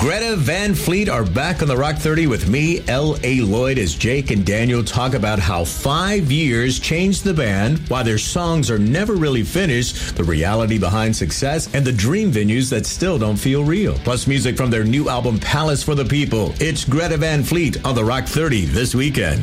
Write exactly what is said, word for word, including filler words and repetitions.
Greta Van Fleet are back on the Rock thirty with me, L A. Lloyd, as Jake and Daniel talk about how five years changed the band, why their songs are never really finished, the reality behind success, and the dream venues that still don't feel real. Plus music from their new album, Palace for the People. It's Greta Van Fleet on the Rock thirty this weekend.